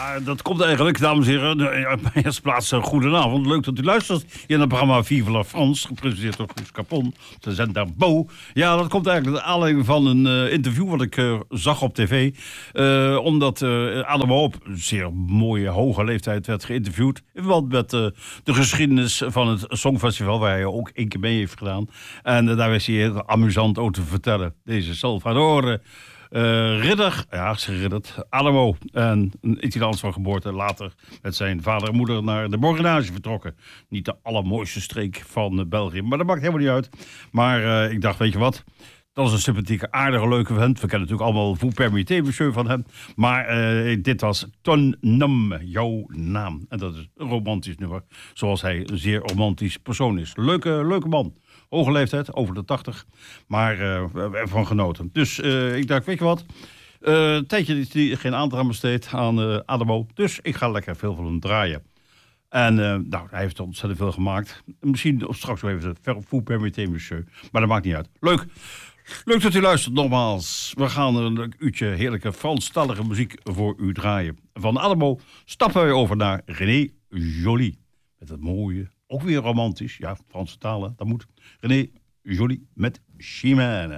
Ja, dat komt eigenlijk, dames en heren. Op mijn eerste plaats, goedenavond. Leuk dat u luistert hier naar het programma Vive la France, gepresenteerd door Guus Capon op de zender Bo. Ja, dat komt eigenlijk naar aanleiding van een interview wat ik zag op tv. Omdat Adam Hoop, een zeer mooie, hoge leeftijd, werd geïnterviewd in verband met de geschiedenis van het Songfestival, waar hij ook 1 keer mee heeft gedaan. En daar was hij heel amusant over te vertellen. Deze Salvador Ridder, ja, geridderd, Adamo, en een Italiaans van geboorte, later met zijn vader en moeder naar de Borinage vertrokken. Niet de allermooiste streek van België, maar dat maakt helemaal niet uit. Maar ik dacht, weet je wat, dat is een sympathieke, aardige, leuke vent. We kennen natuurlijk allemaal Vous permettez, monsieur van hem. Maar dit was Ton Nom, jouw naam. En dat is een romantisch nummer, zoals hij een zeer romantisch persoon is. Leuke man. Hoge leeftijd, over de 80. Maar we hebben van genoten. Dus ik dacht, weet je wat? Een tijdje is hij geen aandacht aan besteed aan Adamo. Dus ik ga lekker veel van hem draaien. En nou, hij heeft ontzettend veel gemaakt. Misschien straks nog even Vous permettez, monsieur. Maar dat maakt niet uit. Leuk dat u luistert, nogmaals. We gaan een uurtje heerlijke Franstalige muziek voor u draaien. Van Adamo stappen wij over naar René Joly. Met het mooie, ook weer romantisch. Ja, Franse talen, dat moet. René Joly met Chimène.